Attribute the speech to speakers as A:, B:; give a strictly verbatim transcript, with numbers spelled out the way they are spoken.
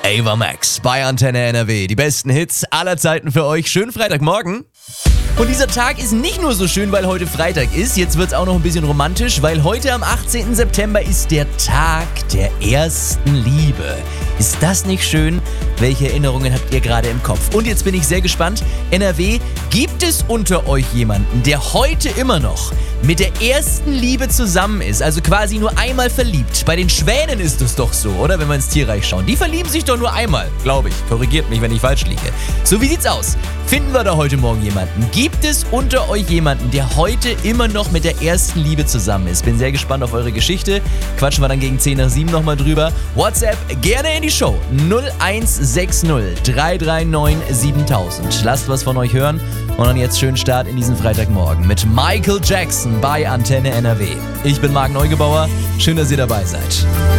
A: Ava Max bei Antenne N R W. Die besten Hits aller Zeiten für euch. Schönen Freitagmorgen. Und dieser Tag ist nicht nur so schön, weil heute Freitag ist. Jetzt wird es auch noch ein bisschen romantisch, weil heute am achtzehnten September ist der Tag der ersten Liebe. Ist das nicht schön? Welche Erinnerungen habt ihr gerade im Kopf? Und jetzt bin ich sehr gespannt. N R W, gibt es unter euch jemanden, der heute immer noch mit der ersten Liebe zusammen ist? Also quasi nur einmal verliebt. Bei den Schwänen ist es doch so, oder? Wenn wir ins Tierreich schauen. Die verlieben sich doch nur einmal, glaube ich. Korrigiert mich, wenn ich falsch liege. So, wie sieht's aus? Finden wir da heute Morgen jemanden? Gibt es unter euch jemanden, der heute immer noch mit der ersten Liebe zusammen ist? Bin sehr gespannt auf eure Geschichte. Quatschen wir dann gegen zehn nach sieben nochmal drüber. WhatsApp gerne in die Show. null eins sechs null drei drei neun siebentausend. Lasst was von euch hören. Und dann jetzt schönen Start in diesen Freitagmorgen mit Michael Jackson bei Antenne N R W. Ich bin Marc Neugebauer. Schön, dass ihr dabei seid.